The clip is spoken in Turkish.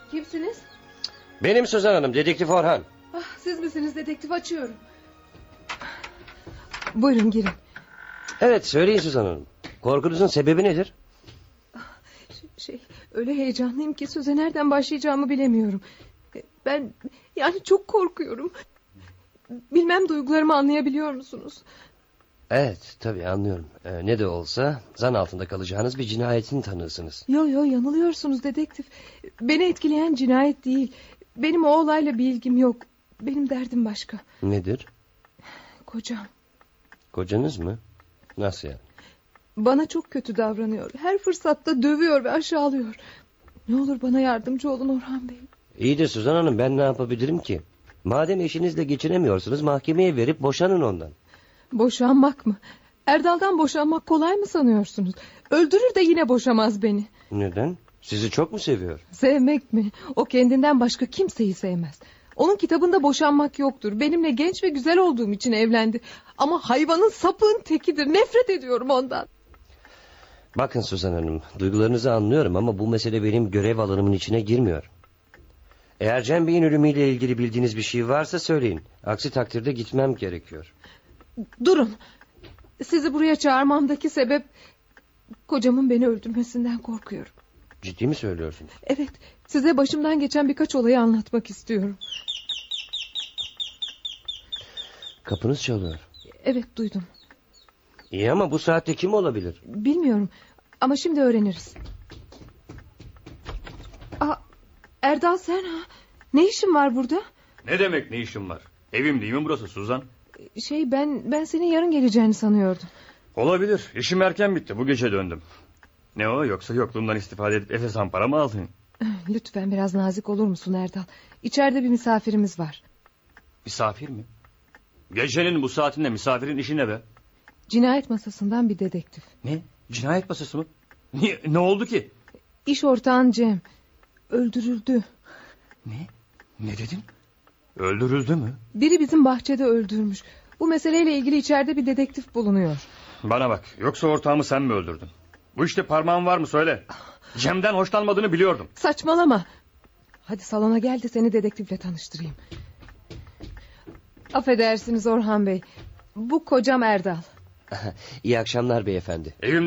Kimsiniz? Benim Suzan Hanım, dedektif Orhan. Siz misiniz dedektif, açıyorum. Buyurun girin. Evet, söyleyin Suzan Hanım. Korkunuzun sebebi nedir? Öyle heyecanlıyım ki söze nereden başlayacağımı bilemiyorum. Ben yani çok korkuyorum. Bilmem duygularımı anlayabiliyor musunuz? Evet, tabii anlıyorum. Ne de olsa zan altında kalacağınız bir cinayetin tanığısınız. Yo yanılıyorsunuz dedektif. Beni etkileyen cinayet değil. Benim o olayla bir ilgim yok. Benim derdim başka. Nedir? Kocam. Kocanız mı? Nasıl yani? Bana çok kötü davranıyor. Her fırsatta dövüyor ve aşağılıyor. Ne olur bana yardımcı olun Orhan Bey. İyi de Suzan Hanım, ben ne yapabilirim ki? Madem eşinizle geçinemiyorsunuz, mahkemeye verip boşanın ondan. Boşanmak mı? Erdal'dan boşanmak kolay mı sanıyorsunuz? Öldürür de yine boşamaz beni. Neden? Sizi çok mu seviyor? Sevmek mi? O kendinden başka kimseyi sevmez. Onun kitabında boşanmak yoktur. Benimle genç ve güzel olduğum için evlendi. Ama hayvanın, sapığın tekidir. Nefret ediyorum ondan. Bakın Suzan Hanım, duygularınızı anlıyorum ama bu mesele benim görev alanımın içine girmiyor. Eğer Cem Bey'in ölümüyle ilgili bildiğiniz bir şey varsa söyleyin. Aksi takdirde gitmem gerekiyor. Durun. Sizi buraya çağırmamdaki sebep... kocamın beni öldürmesinden korkuyorum. Ciddi mi söylüyorsunuz? Evet, size başımdan geçen birkaç olayı anlatmak istiyorum. Kapınız çalıyor. Evet, duydum. İyi ama bu saatte kim olabilir? Bilmiyorum ama şimdi öğreniriz. Erdal, sen ha? Ne işin var burada? Ne demek ne işin var? Evim değil mi burası Suzan? Ben senin yarın geleceğini sanıyordum. Olabilir. İşim erken bitti. Bu gece döndüm. Ne o, yoksa yokluğumdan istifade edip Efes para mı aldın? Lütfen biraz nazik olur musun Erdal? İçeride bir misafirimiz var. Misafir mi? Gecenin bu saatinde misafirin işi ne be? Cinayet masasından bir dedektif. Ne? Cinayet masası mı? Niye? Ne oldu ki? İş ortağın Cem öldürüldü. Ne? Ne dedin? Öldürüldü mü? Biri bizim bahçede öldürmüş. Bu meseleyle ilgili içeride bir dedektif bulunuyor. Bana bak, yoksa ortağımı sen mi öldürdün? Bu işte parmağın var mı söyle. Cem'den hoşlanmadığını biliyordum. Saçmalama. Hadi salona gel de seni dedektifle tanıştırayım. Affedersiniz Orhan Bey. Bu kocam Erdal. İyi akşamlar beyefendi. Evim